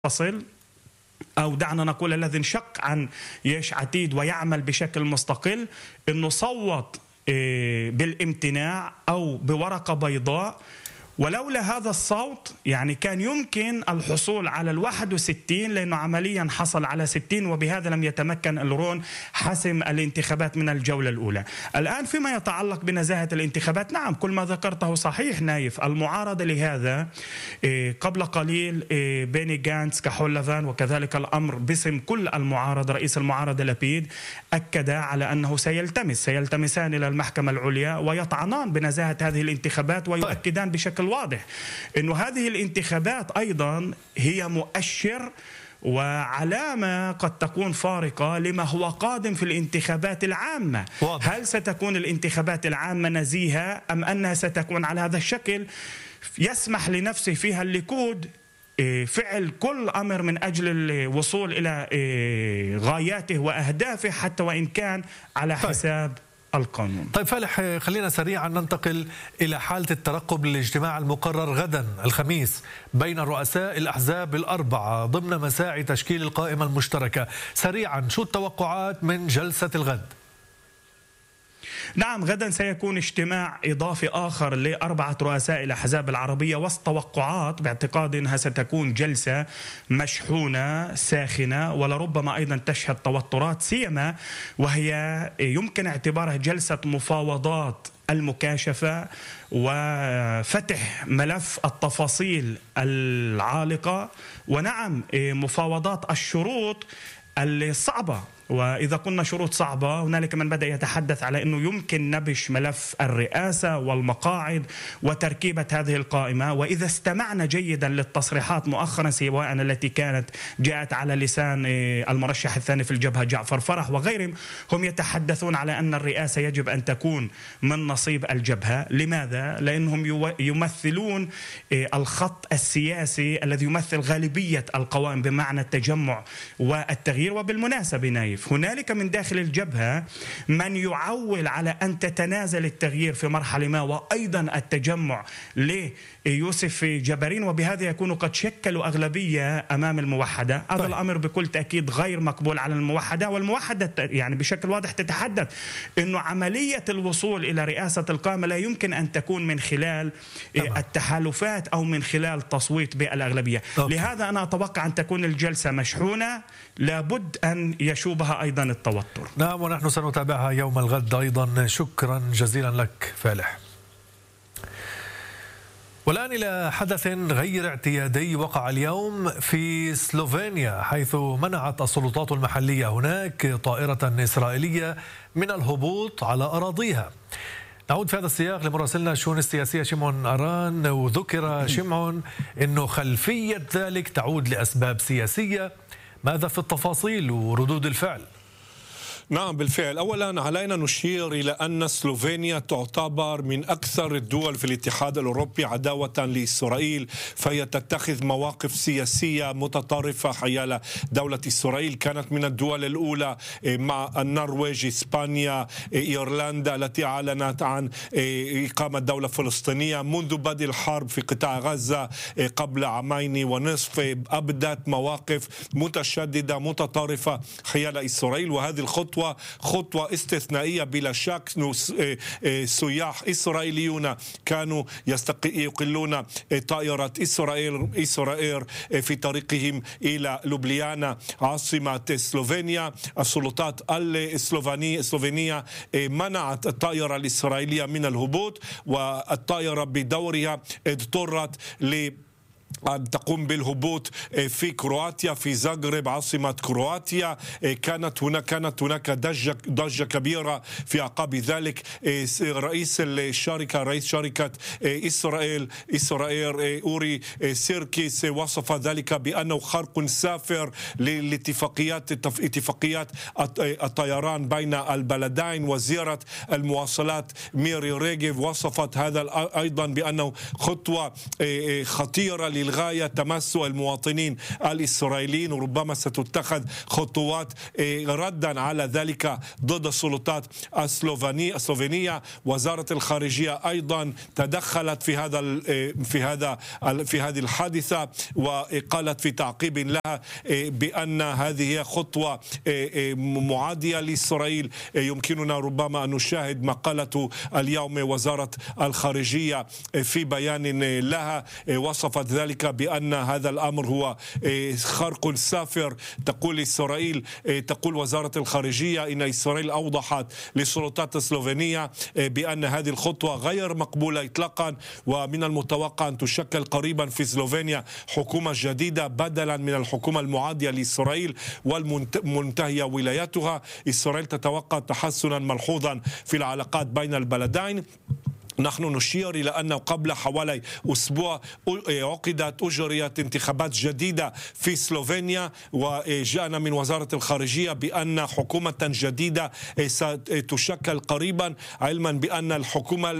منفصل، أو دعنا نقول الذي انشق عن يش عتيد ويعمل بشكل مستقل، أنه صوت بالامتناع أو بورقة بيضاء. ولولا هذا الصوت يعني كان يمكن الحصول على 61، لأنه عمليا حصل على 60، وبهذا لم يتمكن الرون حسم الانتخابات من الجولة الأولى. الآن فيما يتعلق بنزاهة الانتخابات، نعم كل ما ذكرته صحيح نايف. المعارضة لهذا قبل قليل بيني جانتس كحول لافان، وكذلك الأمر باسم كل المعارضة، رئيس المعارضة لابيد أكد على أنه سيلتمسان إلى المحكمة العليا ويطعنان بنزاهة هذه الانتخابات، ويؤكدان بشكل واضح أنه هذه الانتخابات أيضا هي مؤشر وعلامة قد تكون فارقة لما هو قادم في الانتخابات العامة. هل ستكون الانتخابات العامة نزيهة أم أنها ستكون على هذا الشكل يسمح لنفسه فيها الليكود فعل كل أمر من أجل الوصول إلى غاياته وأهدافه حتى وإن كان على حساب القانون. طيب فالح، خلينا سريعا ننتقل إلى حالة الترقب للاجتماع المقرر غدا الخميس بين رؤساء الأحزاب الأربعة ضمن مساعي تشكيل القائمة المشتركة. سريعا شو التوقعات من جلسة الغد؟ نعم، غدا سيكون اجتماع إضافي آخر لأربعة رؤساء الأحزاب العربية، وسط توقعات باعتقاد أنها ستكون جلسة مشحونة ساخنة ولربما أيضا تشهد توترات، سيما وهي يمكن اعتبارها جلسة مفاوضات المكاشفة وفتح ملف التفاصيل العالقة، ونعم مفاوضات الشروط الصعبة. وإذا قلنا شروط صعبة، هنالك من بدأ يتحدث على أنه يمكن نبش ملف الرئاسة والمقاعد وتركيبة هذه القائمة. وإذا استمعنا جيدا للتصريحات مؤخرا سواء التي كانت جاءت على لسان المرشح الثاني في الجبهة جعفر فرح وغيرهم، هم يتحدثون على أن الرئاسة يجب أن تكون من نصيب الجبهة. لماذا؟ لأنهم يمثلون الخط السياسي الذي يمثل غالبية القوائم بمعنى التجمع والتغيير. وبالمناسبة نايف، هنالك من داخل الجبهة من يعول على أن تتنازل التغيير في مرحلة ما وأيضا التجمع ليوسف جبارين، وبهذا يكونوا قد شكلوا أغلبية أمام الموحدة. هذا الأمر بكل تأكيد غير مقبول على الموحدة، والموحدة يعني بشكل واضح تتحدث أنه عملية الوصول إلى رئاسة القائمة لا يمكن أن تكون من خلال التحالفات أو من خلال تصويت بالأغلبية. لهذا أنا أتوقع أن تكون الجلسة مشحونة، لابد أن يشوبها أيضا التوتر. نعم، ونحن سنتابعها يوم الغد أيضا. شكرا جزيلا لك فالح. والآن إلى حدث غير اعتيادي وقع اليوم في سلوفينيا، حيث منعت السلطات المحلية هناك طائرة إسرائيلية من الهبوط على أراضيها. نعود في هذا السياق لمراسلنا الشؤون السياسية شمعون أران، وذكر شمعون أنه خلفية ذلك تعود لأسباب سياسية. ماذا في التفاصيل وردود الفعل؟ نعم بالفعل، أولا علينا نشير إلى أن سلوفينيا تعتبر من أكثر الدول في الاتحاد الأوروبي عداوة لإسرائيل، فهي تتخذ مواقف سياسية متطرفة حيال دولة إسرائيل. كانت من الدول الأولى مع النرويج، إسبانيا، إيرلندا التي أعلنت عن إقامة دولة فلسطينية منذ بدء الحرب في قطاع غزة قبل عامين ونصف. أبدت مواقف متشددة متطرفة حيال إسرائيل، وهذه الخطوة خطوة استثنائية بلا شك. سياح إسرائيليون كانوا يقلون طائرة إسرائيل في طريقهم إلى لوبليانا عاصمة سلوفينيا. السلطات السلوفينية منعت الطائرة الإسرائيلية من الهبوط، والطائرة بدورها اضطرت أن تقوم بالهبوط في كرواتيا، في زاغرب عاصمة كرواتيا. كانت هناك ضجة كبيرة في أعقاب ذلك. رئيس شركة إسرائيل أوري سيركيس وصف ذلك بأنه خرق سافر لاتفاقيات الطيران بين البلدين. وزيرة المواصلات ميري ريغيف وصفت هذا أيضا بأنه خطوة خطيرة للغاية تمس المواطنين الإسرائيليين، وربما ستتخذ خطوات ردا على ذلك ضد السلطات السلوفينية. وزارة الخارجية أيضا تدخلت في هذه الحادثة، وقالت في تعقيب لها بأن هذه هي خطوة معادية لإسرائيل. يمكننا ربما أن نشاهد ما قالته اليوم وزارة الخارجية في بيان لها، وصفت ذلك بأن هذا الأمر هو خرق سافر. تقول إسرائيل، تقول وزارة الخارجية إن إسرائيل أوضحت للسلطات السلوفينية بأن هذه الخطوة غير مقبولة إطلاقا، ومن المتوقع أن تشكل قريبا في سلوفينيا حكومة جديدة بدلا من الحكومة المعادية لإسرائيل والمنتهية ولايتها. إسرائيل تتوقع تحسنا ملحوظا في العلاقات بين البلدين. نحن نشير إلى أنه قبل حوالي أسبوع أجريت انتخابات جديدة في سلوفينيا، وجاءنا من وزارة الخارجية بأن حكومة جديدة ستشكل قريبا، علما بأن الحكومة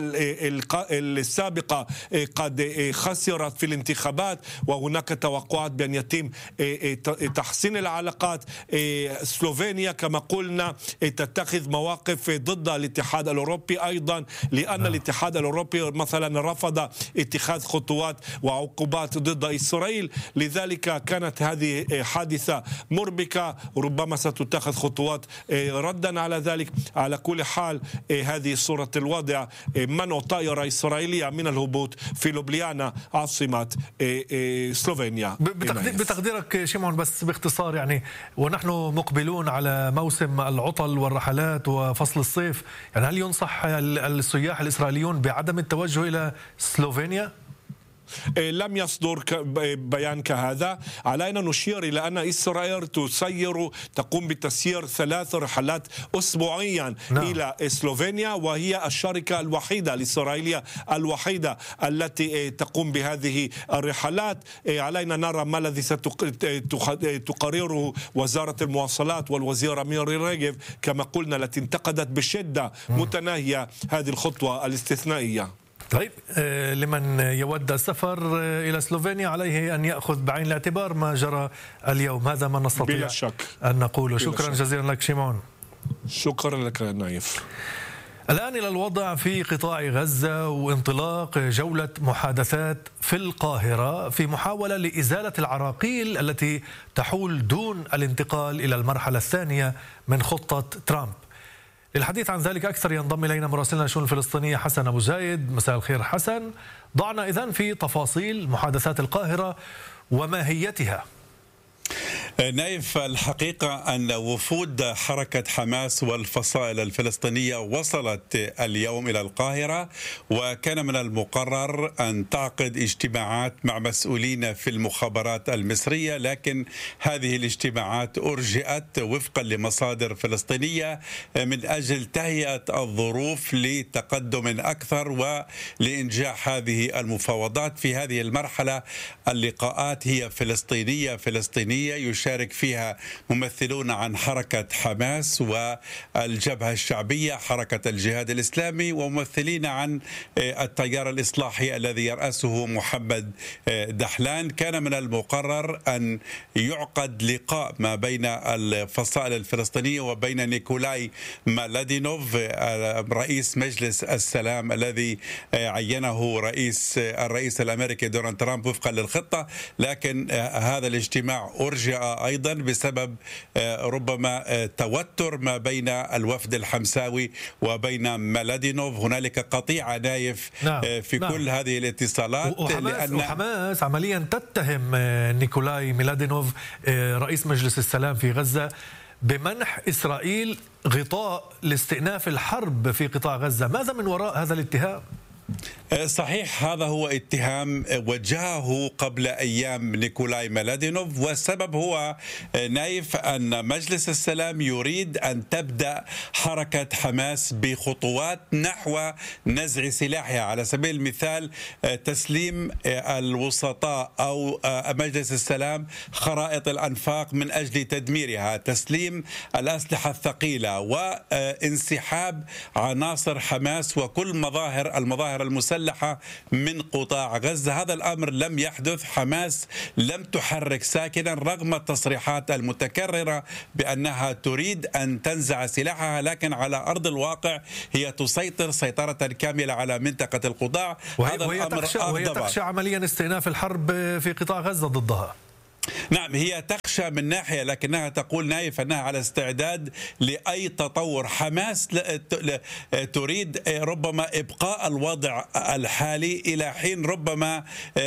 السابقة قد خسرت في الانتخابات، وهناك توقعات بأن يتم تحسين العلاقات. سلوفينيا كما قلنا تتخذ مواقف ضد الاتحاد الأوروبي أيضا، لأن الاتحاد الأوروبي مثلا رفض اتخاذ خطوات وعقوبات ضد إسرائيل. لذلك كانت هذه حادثة مربكة، ربما ستتخذ خطوات ردا على ذلك. على كل حال هذه صورة الوضع، منع طائرة إسرائيلية من الهبوط في لوبليانا عاصمة سلوفينيا. بتقديرك شمعون، بس باختصار يعني، ونحن مقبلون على موسم العطل والرحلات وفصل الصيف، يعني هل ينصح السياح الإسرائيليون بعدم التوجه إلى سلوفينيا؟ لم يصدر بيان كهذا. علينا نشير إلى أن إسرائيل تقوم بتسيير 3 رحلات أسبوعيا إلى سلوفينيا، وهي الشركة الوحيدة الإسرائيلية الوحيدة التي تقوم بهذه الرحلات. علينا نرى ما الذي ستقرره وزارة المواصلات والوزير ميري ريغيف كما قلنا، التي انتقدت بشدة متناهية هذه الخطوة الاستثنائية. طيب، لمن يود السفر إلى سلوفينيا عليه أن يأخذ بعين الاعتبار ما جرى اليوم. هذا ما نستطيع بلا شك أن نقوله. بلا شكرا شك. جزيلا لك شيمون. شكرا لك نايف. الآن إلى الوضع في قطاع غزة وانطلاق جولة محادثات في القاهرة في محاولة لإزالة العراقيل التي تحول دون الانتقال إلى المرحلة الثانية من خطة ترامب. للحديث عن ذلك أكثر ينضم إلينا مراسلنا الشؤون الفلسطينية حسن أبو زايد. مساء الخير حسن، ضعنا إذن في تفاصيل محادثات القاهرة وماهيتها. نايف، الحقيقة أن وفود حركة حماس والفصائل الفلسطينية وصلت اليوم إلى القاهرة، وكان من المقرر أن تعقد اجتماعات مع مسؤولين في المخابرات المصرية، لكن هذه الاجتماعات أرجئت وفقا لمصادر فلسطينية من أجل تهيئة الظروف لتقدم أكثر ولإنجاح هذه المفاوضات. في هذه المرحلة اللقاءات هي فلسطينية يشارك فيها ممثلون عن حركة حماس والجبهة الشعبية حركة الجهاد الإسلامي، وممثلين عن التيار الإصلاحي الذي يرأسه محمد دحلان. كان من المقرر أن يعقد لقاء ما بين الفصائل الفلسطينية وبين نيكولاي مالادينوف رئيس مجلس السلام الذي عينه الرئيس الأمريكي دونالد ترامب وفقا للخطة، لكن هذا الاجتماع أرجع أيضا بسبب ربما توتر ما بين الوفد الحمساوي وبين مالادينوف. هنالك قطيعة نايف في كل هذه الاتصالات، وحماس عمليا تتهم نيكولاي ميلادينوف رئيس مجلس السلام في غزة بمنح إسرائيل غطاء لاستئناف الحرب في قطاع غزة. ماذا من وراء هذا الاتهام؟ صحيح، هذا هو اتهام وجهه قبل أيام نيكولاي مالادينوف، والسبب هو نايف أن مجلس السلام يريد أن تبدأ حركة حماس بخطوات نحو نزع سلاحها. على سبيل المثال تسليم الوسطاء أو مجلس السلام خرائط الأنفاق من أجل تدميرها، تسليم الأسلحة الثقيلة، وانسحاب عناصر حماس وكل المظاهر القوات المسلحة من قطاع غزة. هذا الأمر لم يحدث. حماس لم تحرك ساكنا رغم التصريحات المتكررة بأنها تريد أن تنزع سلاحها، لكن على أرض الواقع هي تسيطر سيطرة كاملة على منطقة القطاع. وهي تخشى عمليا استئناف الحرب في قطاع غزة ضدها. نعم، هي تخشى من ناحية، لكنها تقول نايف أنها على استعداد لأي تطور. حماس تريد ربما إبقاء الوضع الحالي إلى حين ربما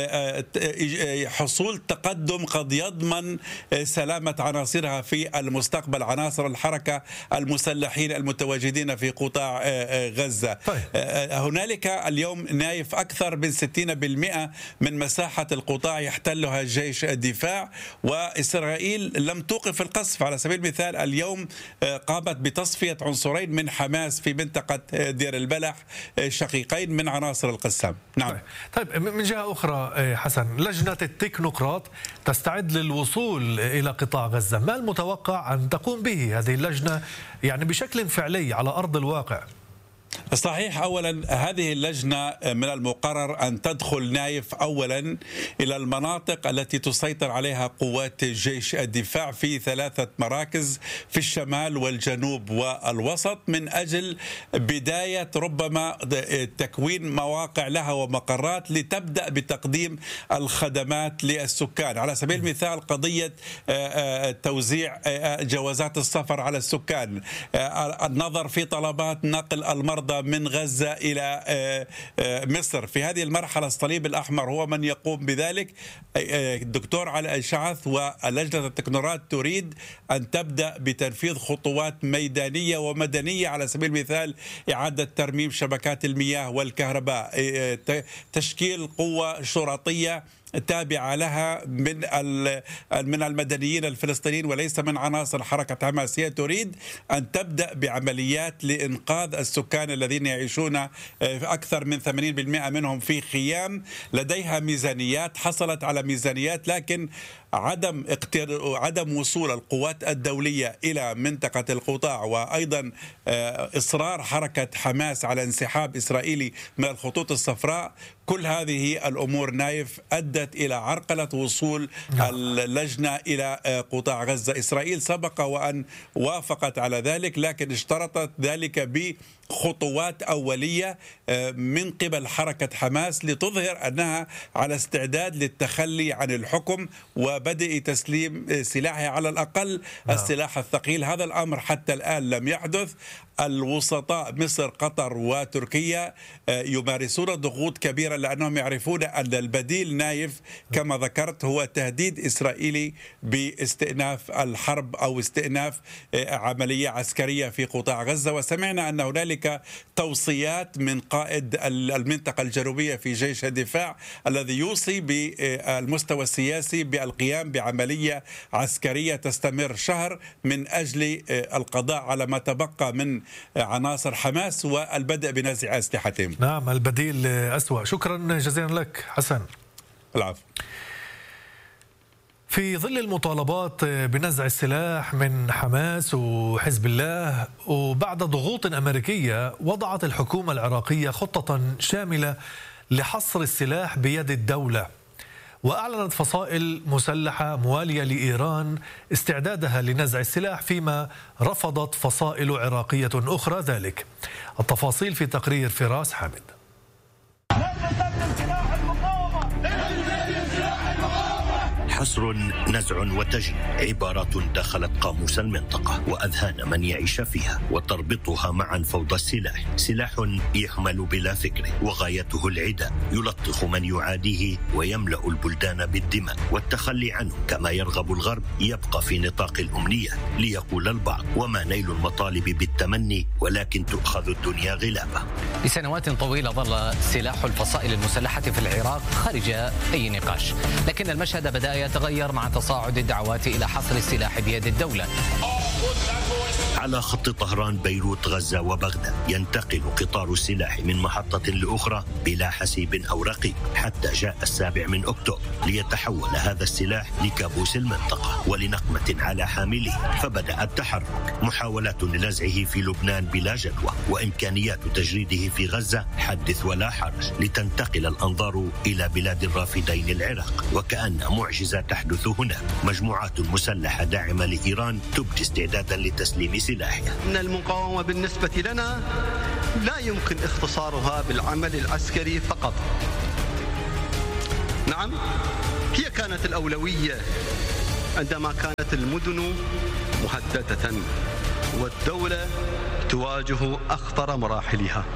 حصول تقدم قد يضمن سلامة عناصرها في المستقبل، عناصر الحركة المسلحين المتواجدين في قطاع غزة. هنالك اليوم نايف أكثر من 60% من مساحة القطاع يحتلها جيش الدفاع، وإسرائيل لم توقف القصف. على سبيل المثال اليوم قامت بتصفية عنصرين من حماس في منطقة دير البلح، شقيقين من عناصر القسام. نعم. طيب من جهة أخرى حسن، لجنة التكنوقراط تستعد للوصول إلى قطاع غزة. ما المتوقع أن تقوم به هذه اللجنة يعني بشكل فعلي على أرض الواقع؟ صحيح. أولا هذه اللجنة من المقرر أن تدخل نايف أولا إلى المناطق التي تسيطر عليها قوات جيش الدفاع في 3 مراكز في الشمال والجنوب والوسط، من أجل بداية ربما تكوين مواقع لها ومقرات لتبدأ بتقديم الخدمات للسكان. على سبيل المثال قضية توزيع جوازات السفر على السكان، النظر في طلبات نقل المرضى من غزة إلى مصر. في هذه المرحلة الصليب الأحمر هو من يقوم بذلك. الدكتور علي الشعث ولجنة التكنوقراط تريد أن تبدأ بتنفيذ خطوات ميدانية ومدنية، على سبيل المثال إعادة ترميم شبكات المياه والكهرباء، تشكيل قوة شرطية تابعة لها من المدنيين الفلسطينيين وليس من عناصر حركة حماس. هي تريد أن تبدأ بعمليات لإنقاذ السكان الذين يعيشون أكثر من 80% منهم في خيام. لديها ميزانيات، حصلت على ميزانيات، لكن عدم وصول القوات الدولية إلى منطقة القطاع، وأيضا إصرار حركة حماس على انسحاب إسرائيلي من الخطوط الصفراء، كل هذه الأمور نايف أدت إلى عرقلة وصول اللجنة إلى قطاع غزة. إسرائيل سبق وأن وافقت على ذلك، لكن اشترطت ذلك بخطوات أولية من قبل حركة حماس لتظهر أنها على استعداد للتخلي عن الحكم وبدء تسليم سلاحها، على الأقل السلاح الثقيل. هذا الأمر حتى الآن لم يحدث. الوسطاء مصر، قطر وتركيا يمارسون ضغوط كبيرة لأنهم يعرفون أن البديل نايف كما ذكرت هو تهديد إسرائيلي باستئناف الحرب أو استئناف عملية عسكرية في قطاع غزة. وسمعنا أن هنالك توصيات من قائد المنطقة الجنوبية في جيش الدفاع الذي يوصي بالمستوى السياسي بالقيام بعملية عسكرية تستمر شهر من أجل القضاء على ما تبقى من عناصر حماس والبدء بنزع أسلحتهم. نعم، البديل أسوأ. شكرا جزيلا لك حسن. العفو. في ظل المطالبات بنزع السلاح من حماس وحزب الله وبعد ضغوط أمريكية، وضعت الحكومة العراقية خطة شاملة لحصر السلاح بيد الدولة، وأعلنت فصائل مسلحة موالية لإيران استعدادها لنزع السلاح، فيما رفضت فصائل عراقية أخرى ذلك. التفاصيل في تقرير فراس حامد. حصر، نزع وتجنيد، عبارات دخلت قاموس المنطقة وأذهان من يعيش فيها وتربطها معا فوضى السلاح. سلاح يحمل بلا فكر وغايته العداء، يلطخ من يعاديه ويملأ البلدان بالدماء، والتخلي عنه كما يرغب الغرب يبقى في نطاق الأمنية. ليقول البعض: وما نيل المطالب بالتمني ولكن تؤخذ الدنيا غلابة. لسنوات طويلة ظل سلاح الفصائل المسلحة في العراق خارج أي نقاش، لكن المشهد بدأ يتغير مع تصاعد الدعوات إلى حصر السلاح بيد الدولة. على خط طهران، بيروت، غزة وبغداد ينتقل قطار السلاح من محطة لأخرى بلا حسيب أو رقيب، حتى جاء 7 أكتوبر ليتحول هذا السلاح لكابوس المنطقة. ولنقمة على حامله، فبدأ التحرك. محاولات لنزعه في لبنان بلا جدوى، وإمكانيات تجريده في غزة حدث ولا حرج، لتنتقل الأنظار إلى بلاد الرافدين العراق. وكأن معجزة تحدث هناك. مجموعات مسلحة داعمة لإيران تبدي استعدادا لتسليم سلاحها. إن المقاومة بالنسبة لنا لا يمكن اختصارها بالعمل العسكري فقط. نعم، هي كانت الأولوية عندما كانت المدن مهددة والدولة تواجه أخطر مراحلها.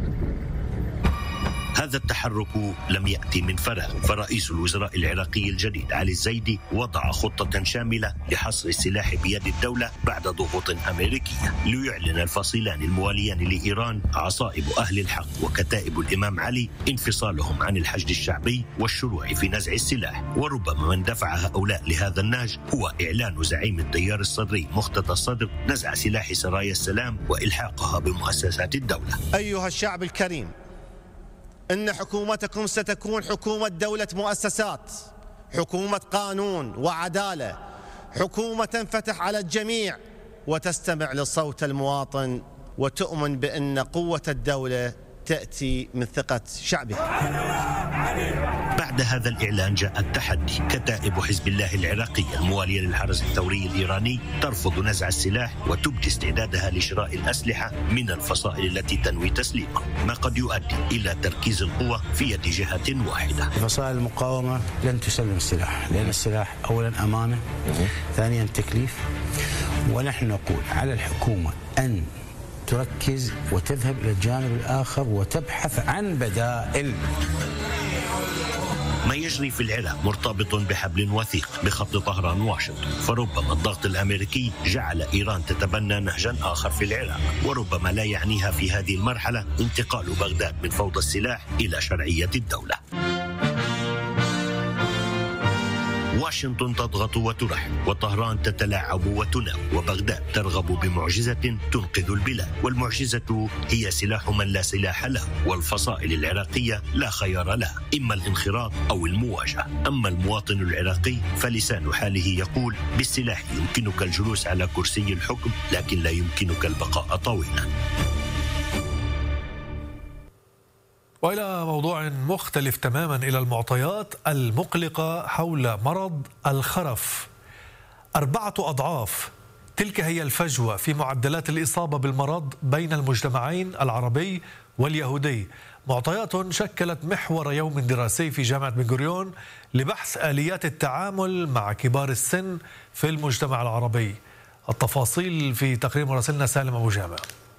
هذا التحرك لم يأتي من فراغ، فرئيس الوزراء العراقي الجديد علي الزيدي وضع خطة شاملة لحصر السلاح بيد الدولة بعد ضغوط أمريكية، ليعلن الفصيلان المواليان لإيران عصائب أهل الحق وكتائب الإمام علي انفصالهم عن الحشد الشعبي والشروع في نزع السلاح. وربما من دفع هؤلاء لهذا النهج هو إعلان زعيم التيار الصدري مقتدى الصدر نزع سلاح سرايا السلام وإلحاقها بمؤسسات الدولة. أيها الشعب الكريم، إن حكومتكم ستكون حكومة دولة مؤسسات، حكومة قانون وعدالة، حكومة تنفتح على الجميع وتستمع لصوت المواطن وتؤمن بأن قوة الدولة تأتي من ثقة شعبها. بعد هذا الإعلان جاء التحدي. كتائب حزب الله العراقي الموالية للحرس الثوري الإيراني ترفض نزع السلاح وتبدي استعدادها لشراء الأسلحة من الفصائل التي تنوي تسليمها، ما قد يؤدي إلى تركيز القوة في يد جهة واحدة. فصائل المقاومة لن تسلم السلاح، لأن السلاح أولا أمانة، ثانيا تكليف، ونحن نقول على الحكومة أن تركز وتذهب إلى الجانب الآخر وتبحث عن بدائل. ما يجري في العراق مرتبط بحبل وثيق بخط طهران واشنطن، فربما الضغط الأمريكي جعل إيران تتبنى نهجا آخر في العراق، وربما لا يعنيها في هذه المرحلة انتقال بغداد من فوضى السلاح إلى شرعية الدولة. واشنطن تضغط وترحب، وطهران تتلاعب وتنام، وبغداد ترغب بمعجزة تنقذ البلاد، والمعجزة هي سلاح من لا سلاح له، والفصائل العراقية لا خيار لها، إما الانخراط أو المواجهة. أما المواطن العراقي فلسان حاله يقول: بالسلاح يمكنك الجلوس على كرسي الحكم، لكن لا يمكنك البقاء طويلا. وإلى موضوع مختلف تماما، إلى المعطيات المقلقة حول مرض الخرف. 4 أضعاف تلك هي الفجوة في معدلات الإصابة بالمرض بين المجتمعين العربي واليهودي. معطيات شكلت محور يوم دراسي في جامعة بن غوريون لبحث آليات التعامل مع كبار السن في المجتمع العربي. التفاصيل في تقرير مراسلنا سالم أبو جامع.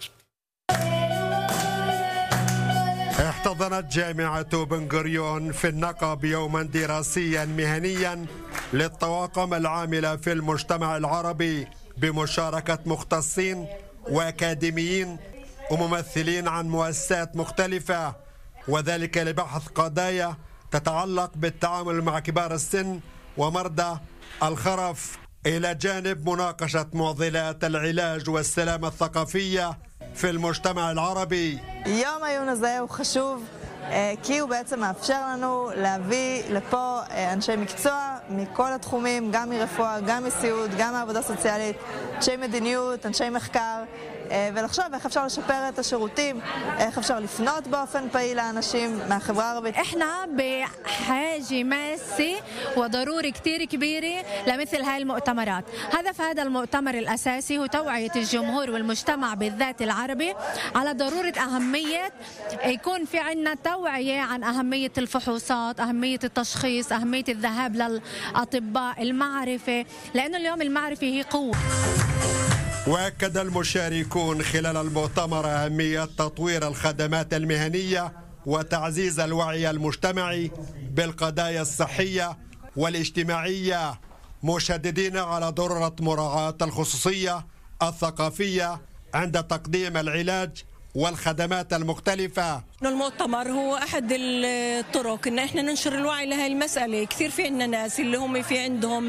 احتضنت جامعة بن غوريون في النقب يوما دراسيا مهنيا للطواقم العاملة في المجتمع العربي بمشاركة مختصين وأكاديميين وممثلين عن مؤسسات مختلفة، وذلك لبحث قضايا تتعلق بالتعامل مع كبار السن ومرضى الخرف، إلى جانب مناقشة معضلات العلاج والسلامة الثقافية في المجتمع العربي. יום העיון הזה הוא חשוב כי הוא בעצם מאפשר לנו להביא לפה אנשי מקצוע מכל התחומים, גם מרפואה, גם מסיעוד, גם מעבודה סוציאלית, אנשי מדיניות, אנשי מחקר, ולחשוב איך אפשר לשפר את השירותים, איך אפשר לפנות באופן פעיל לאנשים מהחברה הערבית. احنا بحاجة ماسة وضروري كتير كبيرة لمثل هاي المؤتمرات. هدف هذا المؤتمر الأساسي هو توعية الجمهور والمجتمع بالذات العربي على ضرورة أهمية يكون في عنا توعية عن أهمية الفحوصات، أهمية التشخيص، أهمية الذهاب للأطباء، المعرفة، لأنه اليوم المعرفة هي قوة. وأكد المشاركون خلال المؤتمر أهمية تطوير الخدمات المهنية وتعزيز الوعي المجتمعي بالقضايا الصحية والاجتماعية، مشددين على ضرورة مراعاة الخصوصية الثقافية عند تقديم العلاج والخدمات المختلفة. المؤتمر هو أحد الطرق إن إحنا ننشر الوعي لهذه المسألة. كثير في عندنا ناس اللي هم في عندهم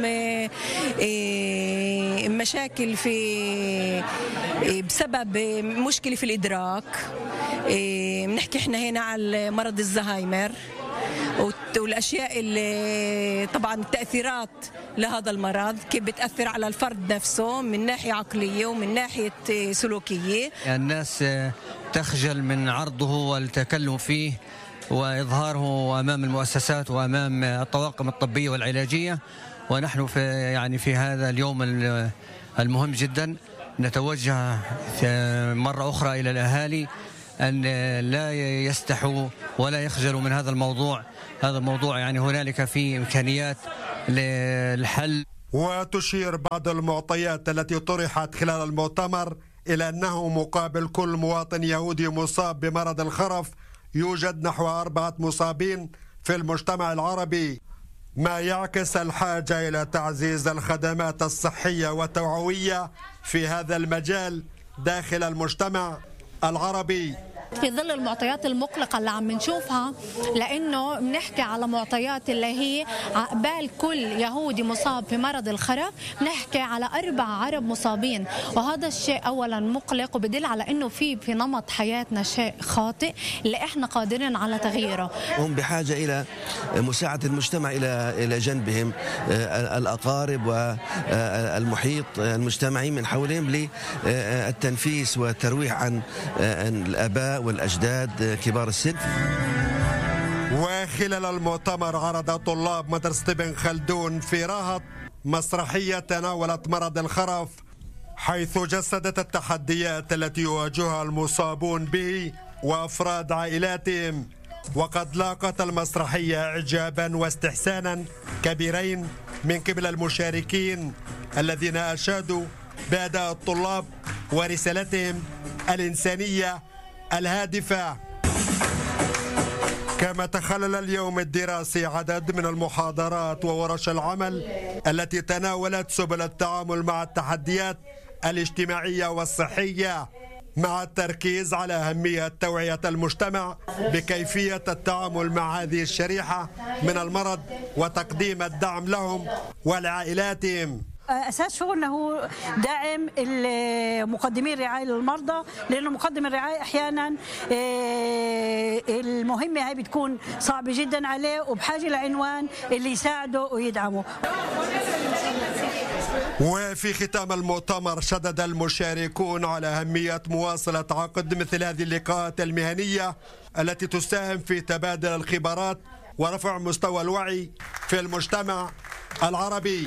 مشاكل بسبب مشكلة في الإدراك. بنحكي إحنا هنا على مرض الزهايمر، والأشياء اللي طبعا التأثيرات لهذا المرض كيف بتأثر على الفرد نفسه من ناحية عقلية ومن ناحية سلوكية. الناس تخجل من عرضه والتكلم فيه وإظهاره أمام المؤسسات وأمام الطواقم الطبية والعلاجية، ونحن في هذا اليوم المهم جدا نتوجه مرة أخرى إلى الأهالي أن لا يستحوا ولا يخجلوا من هذا الموضوع. هذا الموضوع يعني هنالك فيه إمكانيات للحل. وتشير بعض المعطيات التي طرحت خلال المؤتمر إلى أنه مقابل كل مواطن يهودي مصاب بمرض الخرف يوجد نحو 4 مصابين في المجتمع العربي، ما يعكس الحاجة إلى تعزيز الخدمات الصحية والتوعوية في هذا المجال داخل المجتمع العربي. في ظل المعطيات المقلقة اللي عم نشوفها، لأنه بنحكي على معطيات اللي هي عقبال كل يهودي مصاب في مرض الخرف بنحكي على 4 عرب مصابين، وهذا الشيء أولا مقلق وبدل على أنه في نمط حياتنا شيء خاطئ اللي إحنا قادرين على تغييره. هم بحاجة إلى مساعدة المجتمع إلى جنبهم، الأقارب والمحيط المجتمعي من حولهم للتنفيس والترويح عن الآباء والأجداد كبار السن. وخلال المؤتمر عرض طلاب مدرسة ابن خلدون في راهط مسرحية تناولت مرض الخرف، حيث جسدت التحديات التي يواجهها المصابون به وأفراد عائلاتهم. وقد لاقت المسرحية إعجابا واستحسانا كبيرين من قبل المشاركين الذين أشادوا بأداء الطلاب ورسالتهم الإنسانية الهادفة. كما تخلل اليوم الدراسي عدد من المحاضرات وورش العمل التي تناولت سبل التعامل مع التحديات الاجتماعية والصحية، مع التركيز على أهمية توعية المجتمع بكيفية التعامل مع هذه الشريحة من المرض وتقديم الدعم لهم ولعائلاتهم. أساس شغلنا هو دعم مقدمي الرعاية للمرضى، لأنه مقدم الرعاية أحيانا المهمة هاي بتكون صعبة جدا عليه وبحاجة لعنوان اللي يساعده ويدعمه. وفي ختام المؤتمر شدد المشاركون على أهمية مواصلة عقد مثل هذه اللقاءات المهنية التي تساهم في تبادل الخبرات ورفع مستوى الوعي في المجتمع العربي.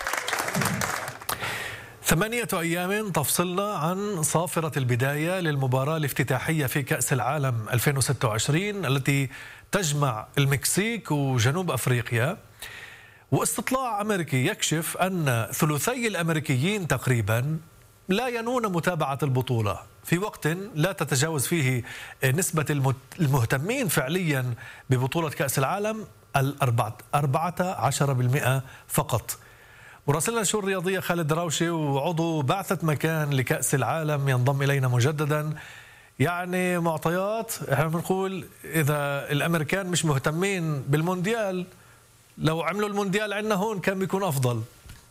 8 أيام تفصلنا عن صافرة البداية للمباراة الافتتاحية في كأس العالم 2026 التي تجمع المكسيك وجنوب أفريقيا. واستطلاع أمريكي يكشف أن ثلثي الأمريكيين تقريبا لا ينون متابعة البطولة في وقت لا تتجاوز فيه نسبة المهتمين فعليا ببطولة كأس العالم 14% فقط. مراسلنا الشؤون الرياضية خالد راوشي وعضو بعثة مكان لكأس العالم ينضم إلينا مجددا. يعني معطيات احنا بنقول إذا الأمريكان مش مهتمين بالمونديال، لو عملوا المونديال عندنا هون كان بيكون أفضل.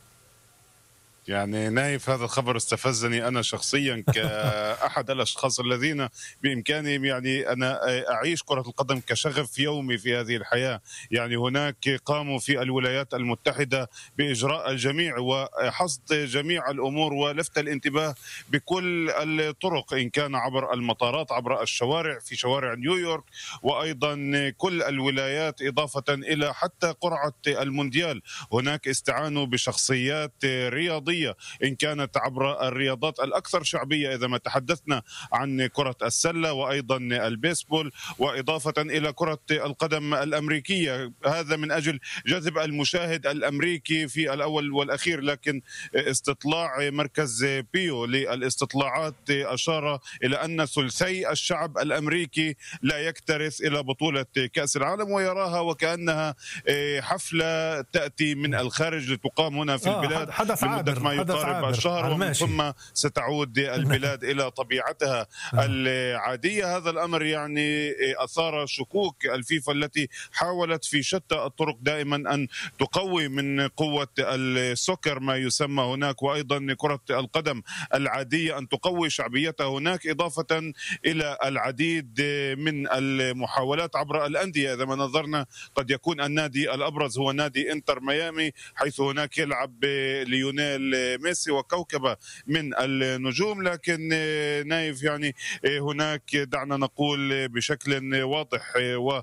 يعني نايف، هذا الخبر استفزني أنا شخصيا كأحد الأشخاص الذين بإمكانهم يعني أنا أعيش كرة القدم كشغف يومي في هذه الحياة. يعني هناك قاموا في الولايات المتحدة بإجراء الجميع وحصد جميع الأمور ولفت الانتباه بكل الطرق، إن كان عبر المطارات، عبر الشوارع، في شوارع نيويورك، وأيضا كل الولايات، إضافة إلى حتى قرعة المونديال. هناك استعانوا بشخصيات رياضية إن كانت عبر الرياضات الأكثر شعبية إذا ما تحدثنا عن كرة السلة وأيضا البيسبول، وإضافة إلى كرة القدم الأمريكية، هذا من أجل جذب المشاهد الأمريكي في الأول والأخير. لكن استطلاع مركز بيو للاستطلاعات أشار إلى أن ثلثي الشعب الأمريكي لا يكترث إلى بطولة كأس العالم ويراها وكأنها حفلة تأتي من الخارج لتقام هنا في البلاد حدث عابر ما يقارب الشهر، ومن ثم ستعود البلاد إلى طبيعتها العادية. هذا الأمر يعني أثار شكوك الفيفا التي حاولت في شتى الطرق دائما أن تقوي من قوة السكر ما يسمى هناك، وأيضا كرة القدم العادية أن تقوي شعبيتها هناك، إضافة إلى العديد من المحاولات عبر الأندية. إذا ما نظرنا قد يكون النادي الأبرز هو نادي إنتر ميامي، حيث هناك يلعب ليونيل ميسي وكوكبة من النجوم. لكن نايف يعني هناك دعنا نقول بشكل واضح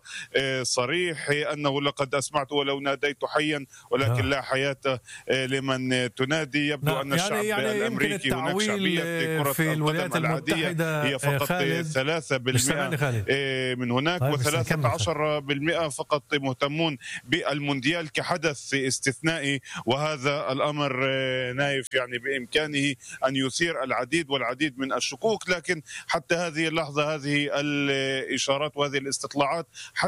وصريح أنه لقد أسمعت ولو ناديت حيا ولكن لا حياة لمن تنادي. يبدو أن الشعب الأمريكي هناك شعبية كرة القدم العادية هي فقط 3% من هناك، و13% فقط مهتمون بالمونديال كحدث استثنائي. وهذا الأمر نايف يعني بإمكانه أن يثير العديد والعديد من الشكوك. لكن حتى هذه اللحظة هذه الإشارات وهذه الاستطلاعات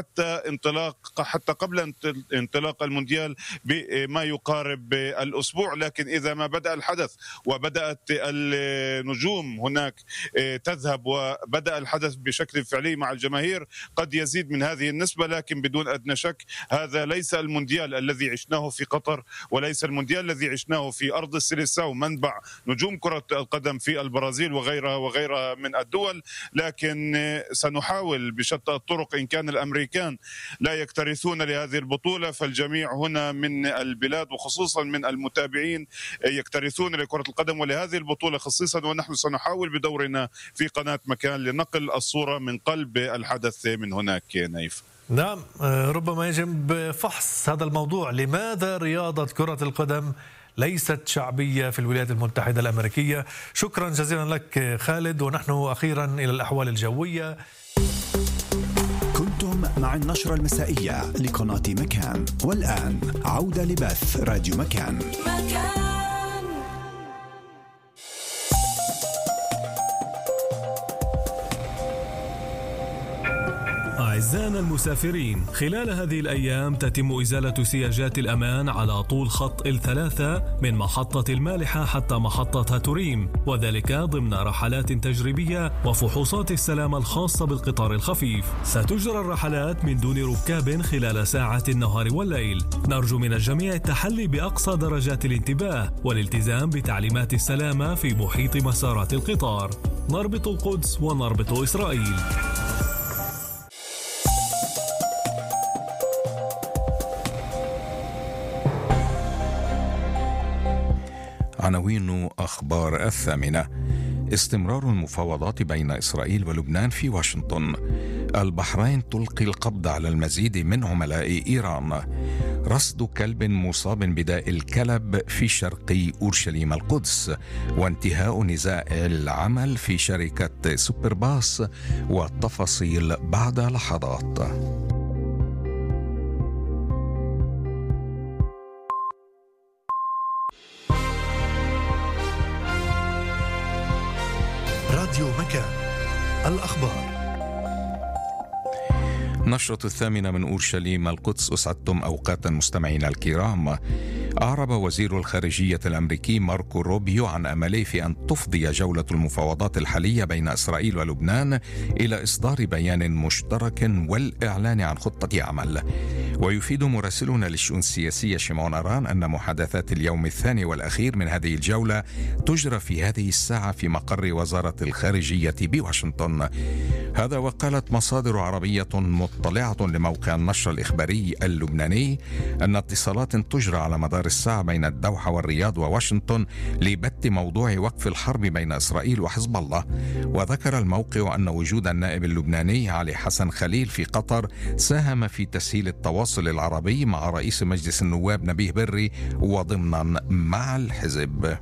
حتى قبل انطلاق المونديال بما يقارب الأسبوع، لكن إذا ما بدأ الحدث وبدأت النجوم هناك تذهب وبدأ الحدث بشكل فعلي مع الجماهير قد يزيد من هذه النسبة. لكن بدون أدنى شك هذا ليس المونديال الذي عشناه في قطر، وليس المونديال الذي عشناه في أرض السيليساو منبع نجوم كرة القدم في البرازيل وغيرها من الدول. لكن سنحاول بشتى الطرق، إن كان الأمريكان لا يكترثون لهذه البطولة فالجميع هنا من البلاد وخصوصا من المتابعين يكترثون لكرة القدم ولهذه البطولة خصيصا. ونحن سنحاول بدورنا في قناة مكان لنقل الصورة من قلب الحدث من هناك. نايف. نعم، ربما يجب فحص هذا الموضوع. لماذا رياضة كرة القدم ليست شعبية في الولايات المتحدة الأمريكية؟ شكرا جزيلا لك خالد. ونحن أخيرا إلى الأحوال الجوية. كنتم مع النشرة المسائية لقناة مكان، والآن عودة لبث راديو مكان. أعزائنا المسافرين، خلال هذه الأيام تتم إزالة سياجات الأمان على طول خط ال3 من محطة المالحة حتى محطة هاتوريم، وذلك ضمن رحلات تجريبية وفحوصات السلامة الخاصة بالقطار الخفيف. ستجرى الرحلات من دون ركاب خلال ساعات النهار والليل. نرجو من الجميع التحلي بأقصى درجات الانتباه والالتزام بتعليمات السلامة في محيط مسارات القطار. نربط القدس ونربط إسرائيل. عناوين أخبار 8. استمرار المفاوضات بين إسرائيل ولبنان في واشنطن. البحرين تلقي القبض على المزيد من عملاء إيران. رصد كلب مصاب بداء الكلب في شرق أورشليم القدس. وانتهاء نزاع العمل في شركة سوبر باص، والتفاصيل بعد لحظات. راديو مكان، الأخبار. نشرة 8 من أورشليم القدس. أسعدتم أوقاتا مستمعينا الكرام. أعرب وزير الخارجية الأمريكي ماركو روبيو عن أمله في أن تفضي جولة المفاوضات الحالية بين إسرائيل ولبنان إلى إصدار بيان مشترك والإعلان عن خطة عمل. ويفيد مراسلنا للشؤون السياسية شيمون أران أن محادثات اليوم الثاني والأخير من هذه الجولة تجرى في هذه الساعة في مقر وزارة الخارجية بواشنطن. هذا وقالت مصادر عربية مطلعة لموقع النشر الإخباري اللبناني أن اتصالات تجرى على مدار الساعة بين الدوحة والرياض وواشنطن لبت موضوع وقف الحرب بين إسرائيل وحزب الله. وذكر الموقع أن وجود النائب اللبناني علي حسن خليل في قطر ساهم في تسهيل التواصل العربي مع رئيس مجلس النواب نبيه بري وضمنا مع الحزب.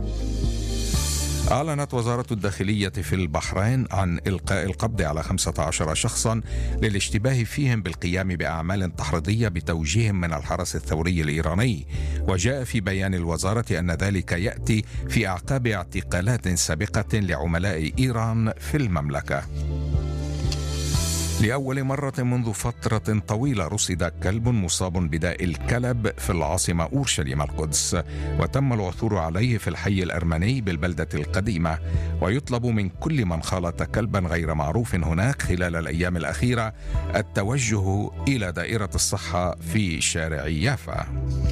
أعلنت وزارة الداخلية في البحرين عن إلقاء القبض على 15 شخصا للاشتباه فيهم بالقيام بأعمال تحريضية بتوجيه من الحرس الثوري الإيراني. وجاء في بيان الوزارة أن ذلك يأتي في أعقاب اعتقالات سابقة لعملاء إيران في المملكة. لأول مرة منذ فترة طويلة رصد كلب مصاب بداء الكلب في العاصمة أورشليم القدس، وتم العثور عليه في الحي الأرمني بالبلدة القديمة. ويطلب من كل من خالط كلبا غير معروف هناك خلال الأيام الأخيرة التوجه إلى دائرة الصحة في شارع يافا.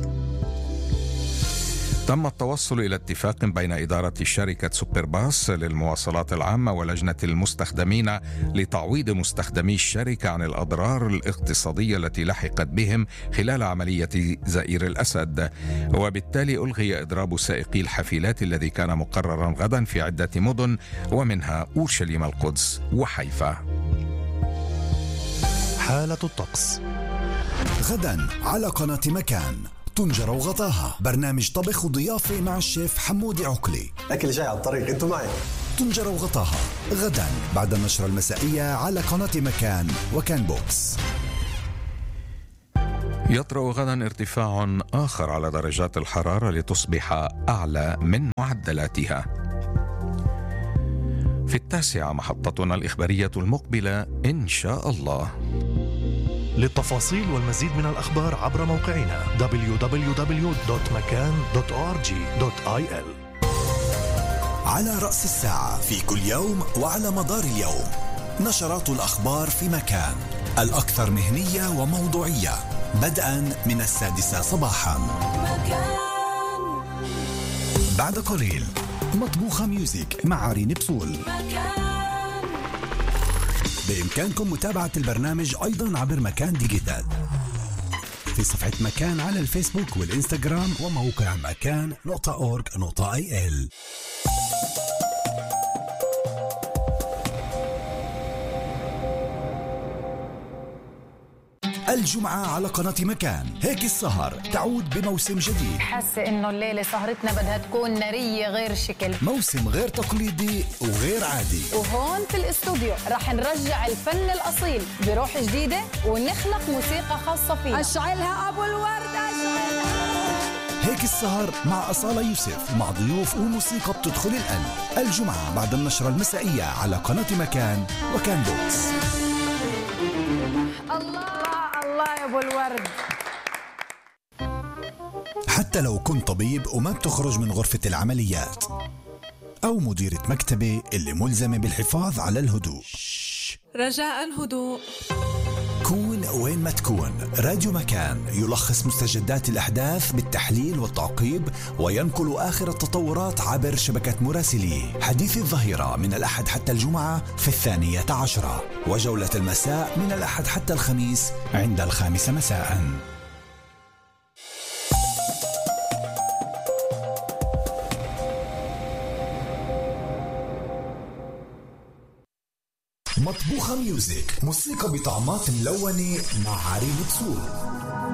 تم التوصل إلى اتفاق بين إدارة شركة سوبرباص للمواصلات العامة ولجنة المستخدمين لتعويض مستخدمي الشركة عن الأضرار الاقتصادية التي لحقت بهم خلال عملية زئير الأسد، وبالتالي ألغي إضراب سائقي الحافلات الذي كان مقررا غدا في عدة مدن ومنها أورشليم القدس وحيفا. حالة الطقس غدا على قناة مكان. طنجرة وغطاها، برنامج طبخ وضيافة مع الشيف حمودي عقلي. أكل جاي على الطريق، أنتوا معي. طنجرة وغطاها غدا بعد النشرة المسائية على قناة مكان وكان بوكس. يطرأ غدا ارتفاع آخر على درجات الحرارة لتصبح أعلى من معدلاتها. في 9 محطتنا الإخبارية المقبلة إن شاء الله. للتفاصيل والمزيد من الأخبار عبر موقعنا www.makan.org.il. على رأس الساعة في كل يوم وعلى مدار اليوم نشرات الأخبار في مكان، الأكثر مهنية وموضوعية، بدءا من 6 صباحا. بعد قليل مطبوخة ميوزك مع عرين بصول. بإمكانكم متابعة البرنامج أيضا عبر مكان ديجيتال في صفحة مكان على الفيسبوك والإنستغرام وموقع مكان.org.il. الجمعة على قناة مكان هيك السهر تعود بموسم جديد. حاسة إنه الليلة سهرتنا بدها تكون نارية غير شكل، موسم غير تقليدي وغير عادي. وهون في الاستوديو رح نرجع الفن الأصيل بروح جديدة ونخلق موسيقى خاصة فيها. أشعلها أبو الورد أشعلها. هيك السهر مع أصالة يوسف مع ضيوف وموسيقى بتدخل القلب، الجمعة بعد النشرة المسائية على قناة مكان وكان بوكس. الله يا أبو الورد. حتى لو كنت طبيب وما بتخرج من غرفة العمليات، أو مديرة مكتبة اللي ملزمة بالحفاظ على الهدوء، رجاء هدوء. كون وين ما تكون، راديو مكان يلخص مستجدات الأحداث بالتحليل والتعقيب وينقل آخر التطورات عبر شبكة مراسليه. حديث الظهيرة من الأحد حتى الجمعة في 12، وجولة المساء من الأحد حتى الخميس عند 5 مساء. مطبوخة ميوزك، موسيقى بطعمات ملونة مع عرين بصول.